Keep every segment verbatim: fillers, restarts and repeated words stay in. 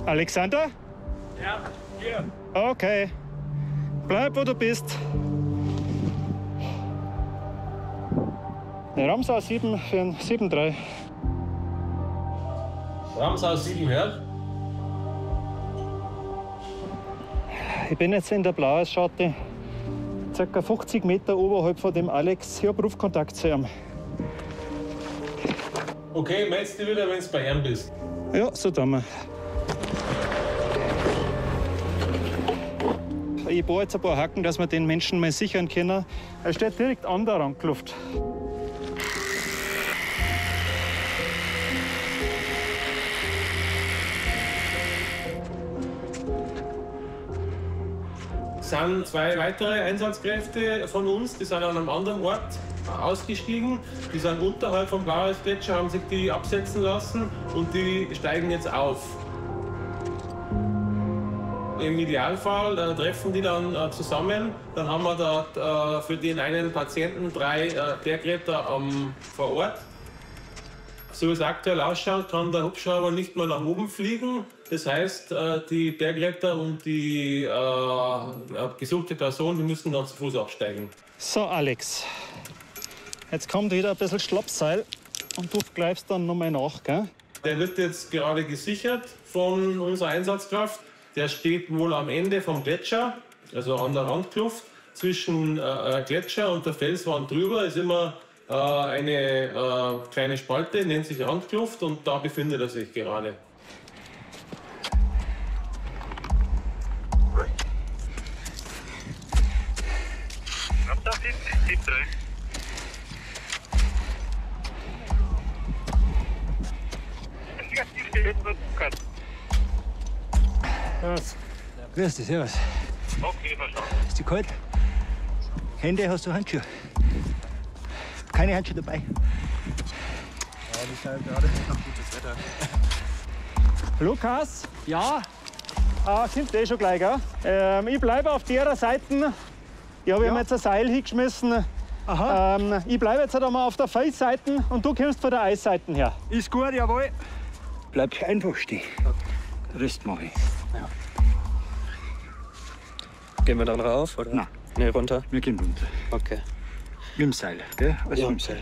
Alexander? Ja, hier. Okay. Bleib, wo du bist. Ramsau sieben für ein sieben drei. Ramsau sieben, hört. Ich bin jetzt in der Blaueisschatte, ca. fünfzig Meter oberhalb von dem Alex. Ich habe Rufkontakt zu ihm. Okay, meldest dich wieder, wenn du bei ihm bist. Ja, so tun wir. Ich baue jetzt ein paar Haken, dass wir den Menschen mal sichern können. Er steht direkt an der Randkluft. Es sind zwei weitere Einsatzkräfte von uns, die sind an einem anderen Ort ausgestiegen. Die sind unterhalb vom Blaueisgletscher, haben sich die absetzen lassen und die steigen jetzt auf. Im Idealfall äh, treffen die dann äh, zusammen. Dann haben wir dort äh, für den einen Patienten drei äh, Bergretter ähm, vor Ort. So wie es aktuell ausschaut, kann der Hubschrauber nicht mehr nach oben fliegen. Das heißt, äh, die Bergretter und die äh, gesuchte Person, die müssen dann zu Fuß absteigen. So, Alex. Jetzt kommt wieder ein bisschen Schlappseil und du greifst dann nochmal nach, gell? Der wird jetzt gerade gesichert von unserer Einsatzkraft. Der steht wohl am Ende vom Gletscher, also an der Randkluft. Zwischen äh, Gletscher und der Felswand drüber ist immer äh, eine äh, kleine Spalte, nennt sich Randkluft, und da befindet er sich gerade. Was? Grüß dich, servus. Okay, verstanden. Ist dir kalt? Hände, hast du Handschuhe? Keine Handschuhe dabei? Ja, das ist halt gerade noch gutes Wetter. Lukas? Ja? Ah, sind die schon gleich, gell? Ähm, ich bleibe auf der Seite. Ich habe Ja. ihm jetzt ein Seil hingeschmissen. Aha. Ähm, ich bleibe jetzt halt einmal auf der Felsseite und du kommst von der Eisseite her. Ist gut, jawohl. Bleib einfach stehen. Rest mache ich. Gehen wir dann rauf, oder? Nein. Nee, runter? Wir gehen runter. Okay. Mit dem Seil, gell? Also Ja. mit dem Seil.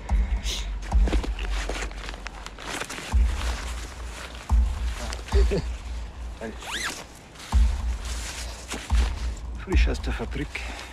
Frisch aus der Fabrik.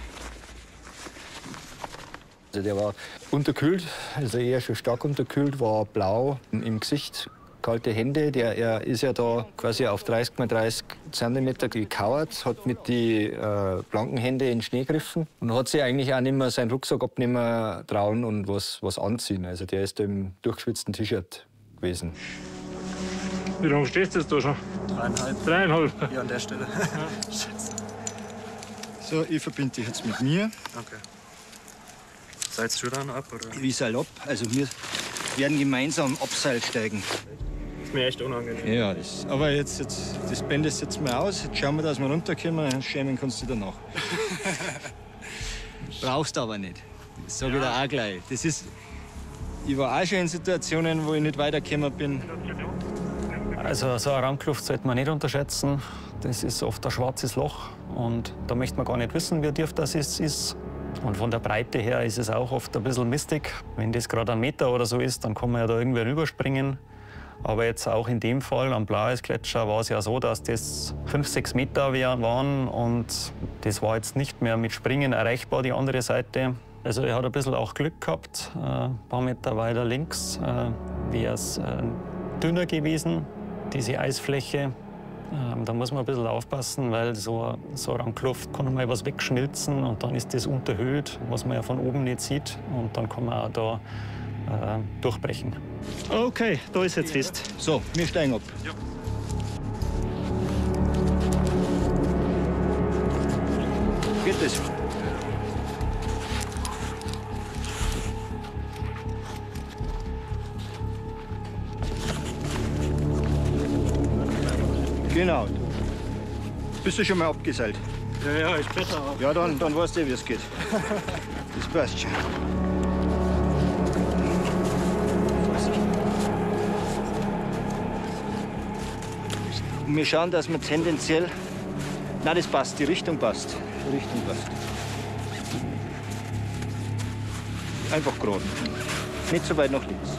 Also der war unterkühlt, also eher schon stark unterkühlt, war blau im Gesicht, kalte Hände. Der, er ist ja da quasi auf dreißig mal dreißig Zentimeter gekauert, hat mit den äh, blanken Händen in den Schnee gegriffen und hat sich eigentlich auch nicht mehr seinen Rucksack abnehmen trauen und was, was anziehen. Also der ist da im durchgeschwitzten T-Shirt gewesen. Wie lange stehst du jetzt da schon? Dreieinhalb. Dreieinhalb. Hier an der Stelle. Schätze. So, ich verbinde dich jetzt mit mir. Okay. Seilst du dann ab, oder? Ich seil ab. Also wir werden gemeinsam Abseil steigen. Ist mir echt unangenehm. Ja, das, aber jetzt, jetzt das bändest jetzt mal aus. Jetzt schauen wir, dass wir runterkommen. Dann schämen kannst du danach. Brauchst aber nicht. Das sage ich dir auch gleich. Das ist, ich war auch schon in Situationen, wo ich nicht weitergekommen bin. Also so eine Randkluft sollte man nicht unterschätzen. Das ist oft ein schwarzes Loch und da möchte man gar nicht wissen, wie tief das ist. Und von der Breite her ist es auch oft ein bisschen mistig. Wenn das gerade ein Meter oder so ist, dann kann man ja da irgendwie rüberspringen. Aber jetzt auch in dem Fall am Blaueisgletscher war es ja so, dass das fünf, sechs Meter waren und das war jetzt nicht mehr mit Springen erreichbar, die andere Seite. Also er hat ein bisschen auch Glück gehabt. Ein paar Meter weiter links äh, wäre es äh, dünner gewesen, diese Eisfläche. Ähm, da muss man ein bisschen aufpassen, weil so, so eine Randkluft kann mal was wegschmilzen und dann ist das unterhöhlt, was man ja von oben nicht sieht. Und dann kann man auch da äh, durchbrechen. Okay, da ist jetzt fest. So, wir steigen ab. Ja. Geht das? Genau. Bist du schon mal abgeseilt? Ja, ja, ich kletter auch. Ja, dann, dann weißt du, wie es geht. Das passt schon. Und wir schauen, dass wir tendenziell... Nein, das passt, die Richtung passt. Die Richtung passt. Einfach gerade. Nicht so weit nach links.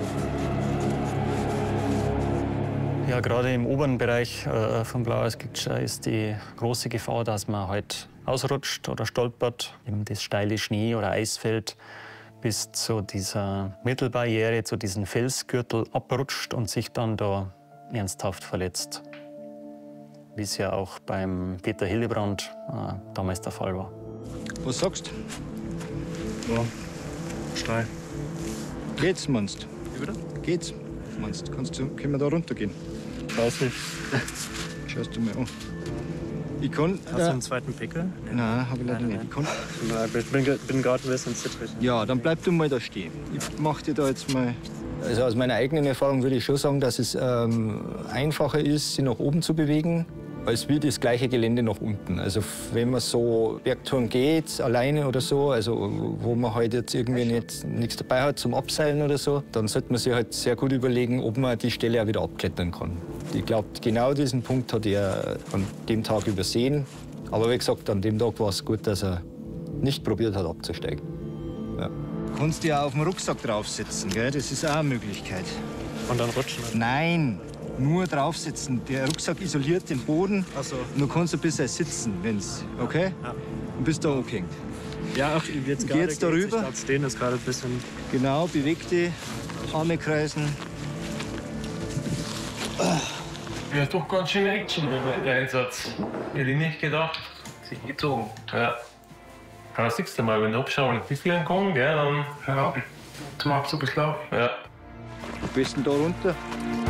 Ja, gerade im oberen Bereich äh, vom Blaueisgletscher ist die große Gefahr, dass man halt ausrutscht oder stolpert. Eben das steile Schnee- oder Eisfeld bis zu dieser Mittelbarriere, zu diesem Felsgürtel abrutscht und sich dann da ernsthaft verletzt. Wie es ja auch beim Peter Hillebrand äh, damals der Fall war. Was sagst du? Ja, steil. Geht's, meinst Wie bitte? du? Geht's, meinst du? Kannst du? Können wir da runtergehen? Weiß nicht. Schaust du mir an. Ich kann... Hast du einen zweiten Pickel? Nein, habe ich leider nicht. Ich kann, Ich bin, bin gerade ein bisschen zittrig. ja, dann bleib du mal da stehen. Ich mach dir da jetzt mal... Also aus meiner eigenen Erfahrung würde ich schon sagen, dass es ähm, einfacher ist, sich nach oben zu bewegen, als wie das gleiche Gelände nach unten. Also wenn man so Bergtouren geht, alleine oder so, also wo man halt jetzt irgendwie nicht, nichts dabei hat zum Abseilen oder so, dann sollte man sich halt sehr gut überlegen, ob man die Stelle auch wieder abklettern kann. Ich glaube, genau diesen Punkt hat er an dem Tag übersehen. Aber wie gesagt, an dem Tag war es gut, dass er nicht probiert hat, abzusteigen. Ja. Du kannst dich auch auf den Rucksack draufsetzen, gell? Das ist auch eine Möglichkeit. Und dann rutschen. Nein, nur draufsitzen. Der Rucksack isoliert den Boden. Ach so. Und du kannst ein bisschen sitzen, wenn's, okay? Ja. Und bist da angehängt. Ja, ach, jetzt gerade Geht's darüber? Ich glaube, stehen ist gerade ein bisschen... Genau, beweg die Arme kreisen. Ja, doch ganz schön Action, der Einsatz. Hätte ich nicht gedacht. Sich gezogen. Ja. Aber das nächste Mal, wenn du abschauen, wie viel kommen, gell, dann. Ja, zum Abzug ist klar. Ja. Am besten da runter.